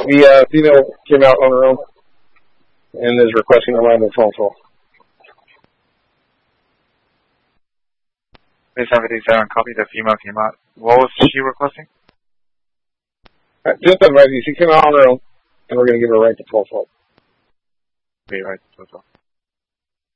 The female came out on her own and is requesting a line of phone call. Base 787, copy. The female came out. What was she requesting? Just advise you, she came out on her own, and we're going to give her a right to phone call. Okay, right.